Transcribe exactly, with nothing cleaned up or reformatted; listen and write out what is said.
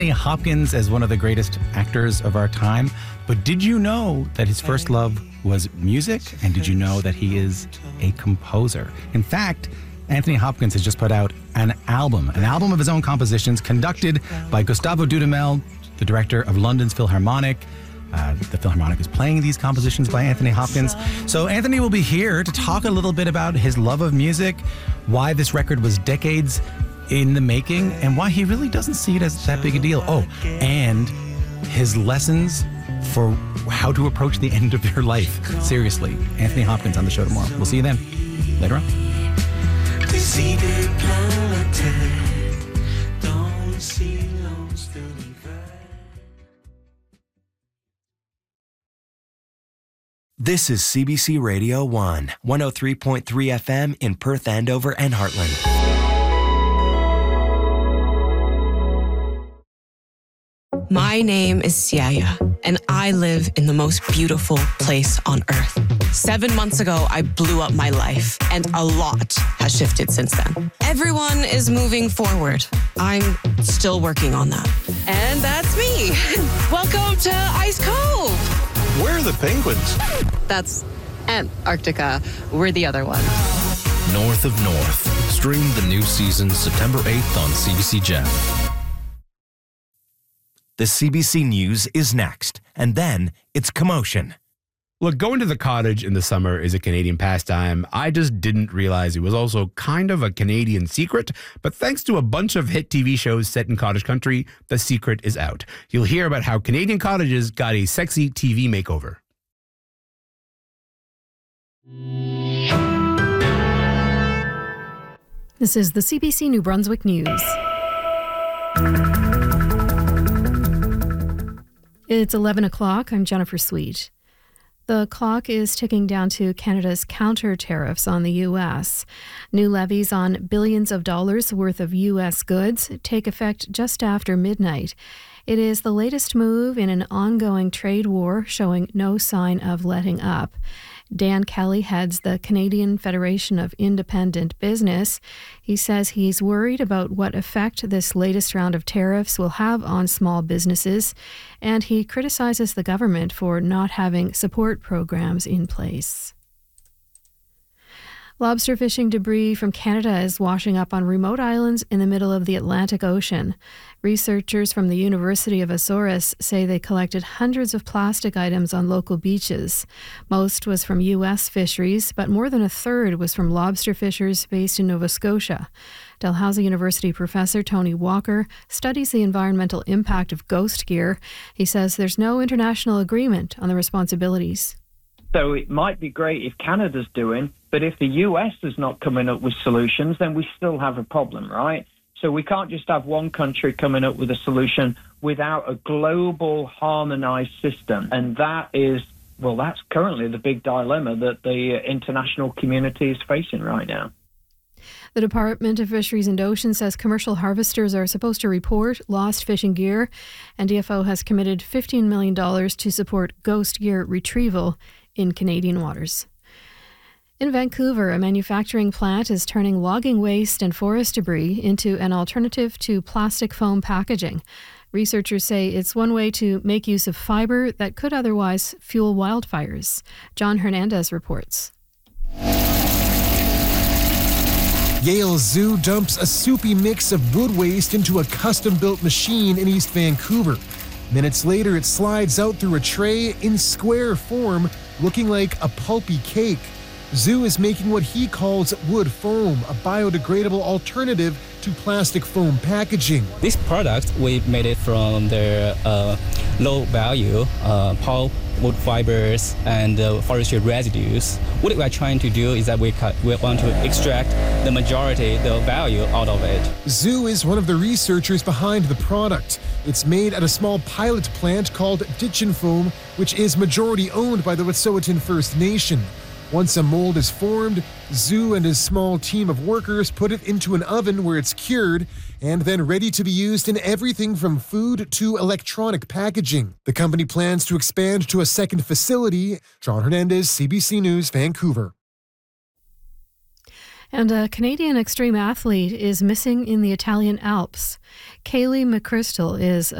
Hopkins as one of the greatest actors of our time, but did you know that his first love was music? And did you know that he is a composer? In fact, Anthony Hopkins has just put out an album, an album of his own compositions conducted by Gustavo Dudamel, the director of London's Philharmonic. Uh, the Philharmonic is playing these compositions by Anthony Hopkins. So Anthony will be here to talk a little bit about his love of music, why this record was decades in the making, and why he really doesn't see it as that big a deal. Oh, and his lessons for how to approach the end of your life. Seriously, Anthony Hopkins on the show tomorrow. We'll see you then. Later on. This is C B C Radio one, one oh three point three F M in Perth, Andover, and Heartland. My name is Siaya, and I live in the most beautiful place on earth. Seven months ago, I blew up my life, and a lot has shifted since then. Everyone is moving forward. I'm still working on that. And that's me. Welcome to Ice Cove. Where are the penguins? That's Antarctica. We're the other one. North of North. Stream the new season September eighth on C B C Gem. The C B C News is next, and then it's Commotion. Look, going to the cottage in the summer is a Canadian pastime. I just didn't realize it was also kind of a Canadian secret, but thanks to a bunch of hit T V shows set in cottage country, the secret is out. You'll hear about how Canadian cottages got a sexy T V makeover. This is the C B C New Brunswick News. It's eleven o'clock. I'm Jennifer Sweet. The clock is ticking down to Canada's counter tariffs on the U S. New levies on billions of dollars worth of U S goods take effect just after midnight. It is the latest move in an ongoing trade war showing no sign of letting up. Dan Kelly heads the Canadian Federation of Independent Business. He says he's worried about what effect this latest round of tariffs will have on small businesses, and he criticizes the government for not having support programs in place. Lobster fishing debris from Canada is washing up on remote islands in the middle of the Atlantic Ocean. Researchers from the University of Azores say they collected hundreds of plastic items on local beaches. Most was from U S fisheries, but more than a third was from lobster fishers based in Nova Scotia. Dalhousie University professor Tony Walker studies the environmental impact of ghost gear. He says there's no international agreement on the responsibilities. So it might be great if Canada's doing, but if the U S is not coming up with solutions, then we still have a problem, right? So we can't just have one country coming up with a solution without a global harmonized system. And that is, well, that's currently the big dilemma that the international community is facing right now. The Department of Fisheries and Oceans says commercial harvesters are supposed to report lost fishing gear, and D F O has committed fifteen million dollars to support ghost gear retrieval in Canadian waters. In Vancouver, a manufacturing plant is turning logging waste and forest debris into an alternative to plastic foam packaging. Researchers say it's one way to make use of fiber that could otherwise fuel wildfires. John Hernandez reports. Yale Zoo dumps a soupy mix of wood waste into a custom-built machine in East Vancouver. Minutes later, it slides out through a tray in square form, looking like a pulpy cake. Zoo is making what he calls wood foam, a biodegradable alternative to plastic foam packaging. This product, we made it from the uh, low-value uh, pulp, wood fibers, and uh, forestry residues. What we are trying to do is that we, cut, we want to extract the majority, the value out of it. Zoo is one of the researchers behind the product. It's made at a small pilot plant called Ditchin Foam, which is majority owned by the Wet'suwet'en First Nation. Once a mold is formed, Zoo and his small team of workers put it into an oven where it's cured and then ready to be used in everything from food to electronic packaging. The company plans to expand to a second facility. John Hernandez, C B C News, Vancouver. And a Canadian extreme athlete is missing in the Italian Alps. Kaylee McChrystal is